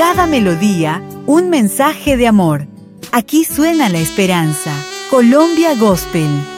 cada melodía, un mensaje de amor. Aquí suena la esperanza. Colombia Gospel.